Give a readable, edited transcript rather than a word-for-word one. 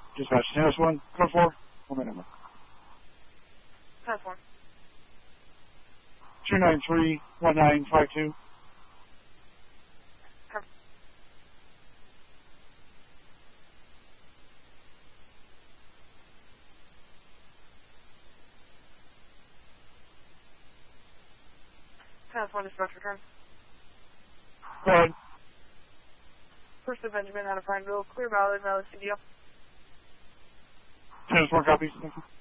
Dispatch, Tennis 1, code 4, 1 minute. Code 4. 293-1952. Tennis 1, dispatch return. Go ahead. First of Benjamin out of Prineville, clear valid, valid CDO. Tennis 1 copies. Thank you.